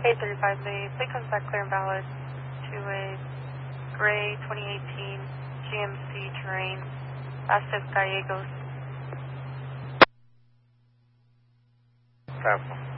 835, the plate comes back clear and valid to a gray 2018 GMC Terrain, Vastas Gallegos. Pascal.